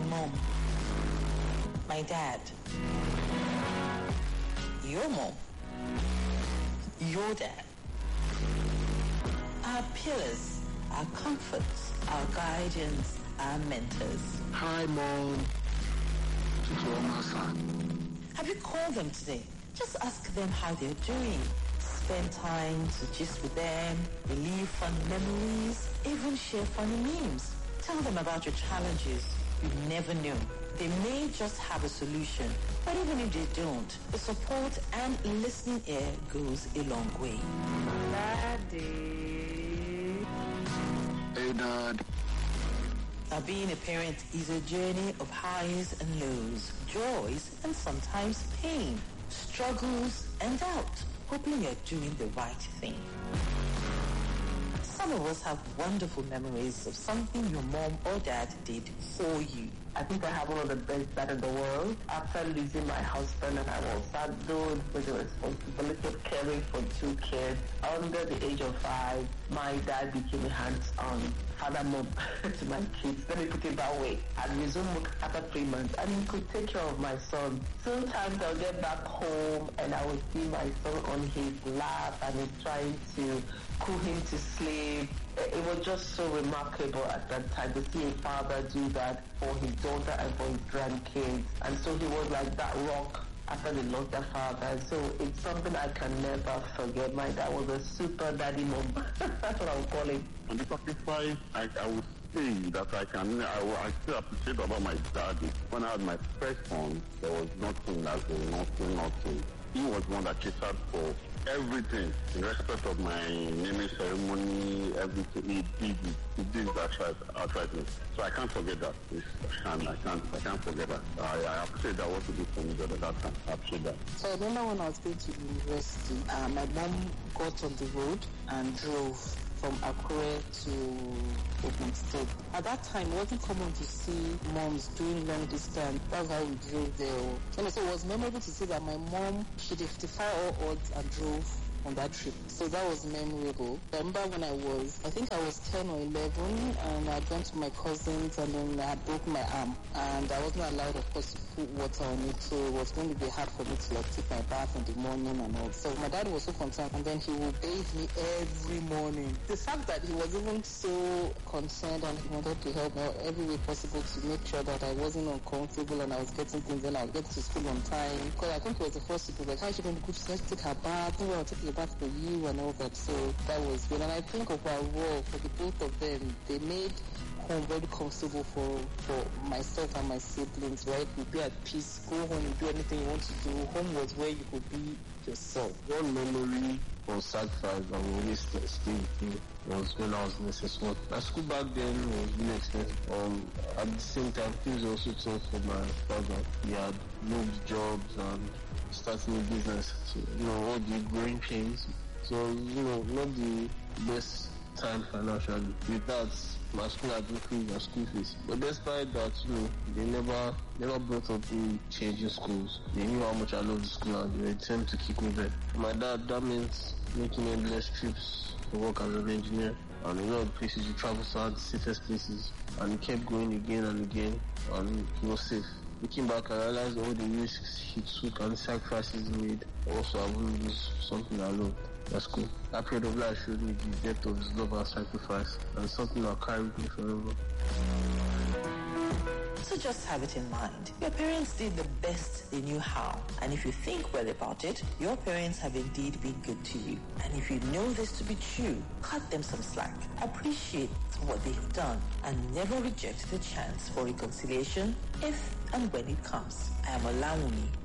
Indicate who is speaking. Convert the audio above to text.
Speaker 1: mom, my dad, your mom, your dad. Our pillars, our comforts, our guardians, our mentors.
Speaker 2: Hi, Mom.
Speaker 1: Have you called them today? Just ask them how they're doing. Spend time to gist with them, relive fun memories, even share funny memes. Tell them about your challenges. You never know. They may just have a solution, but even if they don't, the support and listening ear goes a long way.
Speaker 3: Daddy.
Speaker 2: Hey, Dad.
Speaker 1: Now, being a parent is a journey of highs and lows, joys and sometimes pain, struggles and doubt, hoping you're doing the right thing. Some of us have wonderful memories of something your mom or dad did for you.
Speaker 3: I think I have one of the best dads in the world. After losing my husband and I was saddled with the responsibility of caring for 2 kids. Under the age of 5, my dad became a hands-on father mom to my kids. Let me put it that way. I resumed work after 3 months and he could take care of my son. Sometimes I'll get back home and I will see my son on his lap and he's trying to cool him to sleep. It was just so remarkable at that time to see a father do that for his daughter and for his grandkids. And so he was like that rock after they lost their father. And so it's something I can never forget. My dad was a super daddy mom. That's what I would call him.
Speaker 2: On the sacrifice, I would say that I still appreciate about my dad. When I had my first son, there was nothing as in nothing. He was one that catered for everything in respect of my naming ceremony, everything. He did that outrightly. So I can't forget that. I can't forget that. I appreciate that what he did for me at that time. I appreciate that.
Speaker 4: So I remember when I was going to university, my mom got on the road and drove from Akure to Ogun State. At that time, it wasn't common to see moms doing long distance. That's how we drove there. And so it was memorable to see that my mom, she did 55 all odds and drove on that trip. So that was memorable. I remember when I was 10 or 11 and I'd gone to my cousins and then I had broken my arm and I wasn't allowed, of course, to put water on it. So it was going to be hard for me to take my bath in the morning and all. So my dad was so concerned and then he would bathe me every morning. The fact that he was even so concerned and he wanted to help me every way possible to make sure that I wasn't uncomfortable and I was getting things and I would get to school on time. Because I think it was the first people like, how is she going to go to take her bath? No, I'll take your bath for you and all that. So that was good. And I think overall, for the both of them, they made home very comfortable for myself and my siblings, right? You'd be at peace, go home, you do anything you want to do. Home was where you could be yourself.
Speaker 2: One memory of sacrifice that we always stay with me was when I was in SS1. My school back then was really expensive. At the same time, things were also tough for my father. He had moved jobs and starting a business. So, all the growing pains. So, not the best time financially. With that, my school had increased my school fees. But despite that, they never brought up the changing schools. They knew how much I loved the school and they were determined to keep me there. For my dad, that meant making endless trips to work as an engineer. And a lot of places you travel to are the safest places. And he kept going again and again and he was safe. Looking back, I realized all the risks he took and the sacrifices he made. Also, I wouldn't lose something I loved. That's cool. That period of life showed me the depth of his love and sacrifice, and something that carried me forever.
Speaker 1: So just have it in mind. Your parents did the best they knew how. And if you think well about it, your parents have indeed been good to you. And if you know this to be true, cut them some slack. Appreciate what they've done and never reject the chance for reconciliation if and when it comes. I am Olawumi.